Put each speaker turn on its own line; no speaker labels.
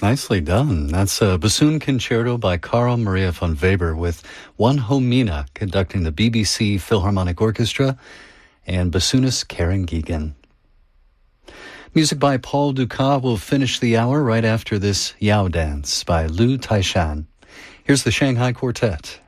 Nicely done. That's a bassoon concerto by Carl Maria von Weber with Juan Homina conducting the BBC Philharmonic Orchestra and bassoonist Karen Geegan. Music by Paul Dukas will finish the hour right after this Yao Dance by Liu Taishan. Here's the Shanghai Quartet.